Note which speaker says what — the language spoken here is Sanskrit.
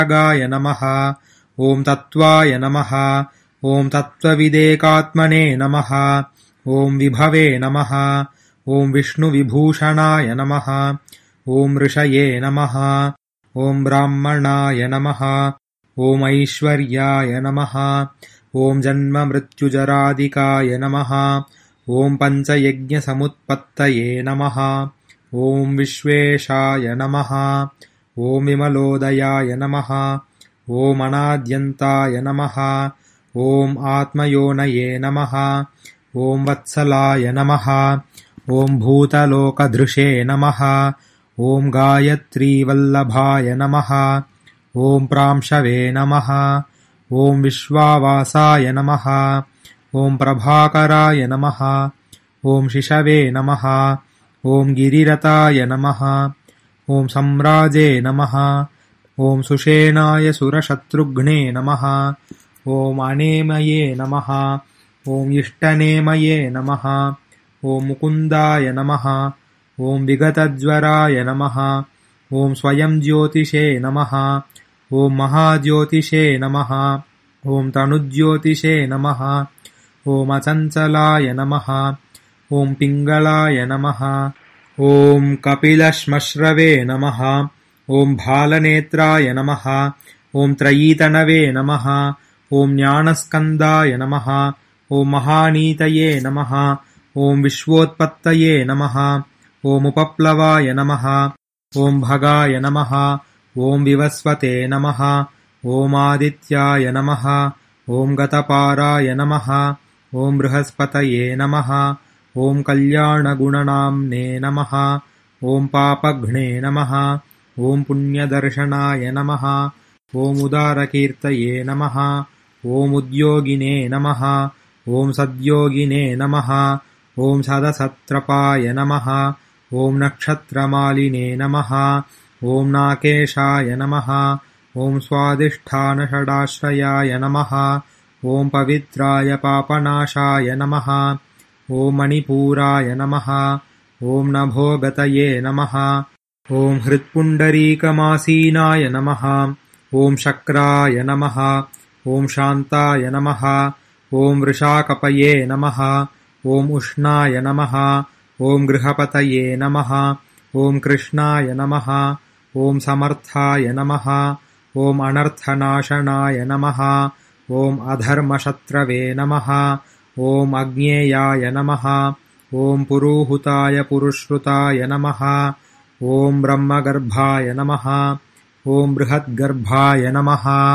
Speaker 1: गाय नमः। ॐ तत्त्वाय नमः। ॐ तत्त्वविदेकात्मने नमः। ॐ विभवे नमः। ॐ विष्णुविभूषणाय नमः। ॐ ऋषये नमः। ॐ ब्राह्मणाय नमः। ॐ ऐश्वर्याय नमः। ॐ जन्ममृत्युजरादिकाय नमः। ॐ पञ्चयज्ञसमुत्पत्तये नमः। ॐ विश्वेशाय नमः। ॐ विमलोदयाय नमः। ॐ अनाद्यन्ताय नमः। ॐ आत्मयोनये नमः। ॐ वत्सलाय नमः। ॐ भूतलोकधृषे नमः। ॐ गायत्रीवल्लभाय नमः। ॐ प्रांशवे नमः। ॐ विश्वावासाय नमः। ॐ प्रभाकराय नमः। ॐ शिशवे नमः। ॐ गिरिरताय नमः। ॐ सम्राजे नमः। ॐ सुषेणाय सुरशत्रुघ्ने नमः। ॐ अनेमये नमः। ॐ इष्टनेमये नमः। ॐ मुकुन्दाय नमः। ॐ विगतज्वराय नमः। ॐ स्वयं ज्योतिषे नमः। ॐ महाज्योतिषे नमः। ॐ तनुज्योतिषे नमः। ॐ अचञ्चलाय नमः। ॐ पिङ्गलाय नमः। ॐ कपिलश्मश्रवे नमः। ॐ भालनेत्राय नमः। ॐ त्रयीतनवे नमः। ॐ ज्ञानस्कन्दाय नमः। ॐ महानीतये नमः। ॐ विश्वोत्पत्तये नमः। ॐ उपप्लवाय नमः। ॐ भगाय नमः। ॐ विवस्वते नमः। ॐ आदित्याय नमः। ॐ गतपाराय नमः। ॐ बृहस्पतये नमः। ॐ कल्याणगुणनाम्ने नमः। ॐ पापघ्ने नमः। ॐ पुण्यदर्शनाय नमः। ॐ उदारकीर्तये नमः। ॐ उद्योगिने नमः। ॐ सद्योगिने नमः। ॐ सदसत्रपाय नमः। ॐ नक्षत्रमालिने नमः। ॐ नाकेशाय नमः। ॐ स्वादिष्ठानषडाश्रयाय नमः। ॐ पवित्राय पापनाशाय नमः। ॐ मणिपूराय नमः। ॐ नभोगतये नमः। ॐ हृत्पुण्डरीकमासीनाय नमः। ॐ शक्राय नमः। ॐ शान्ताय नमः। ॐ वृषाकपये नमः। ॐ उष्णाय नमः। ॐ गृहपतये नमः। ॐ कृष्णाय नमः। ॐ समर्थाय नमः। ॐ अनर्थनाशनाय नमः। ॐ अधर्मशत्रवे नमः। ॐ अज्ञेयाय नमः। ॐ पुरुहूताय पुरुश्रुताय नमः। ॐ ब्रह्मगर्भाय नमः। ॐ बृहद्गर्भाय नमः।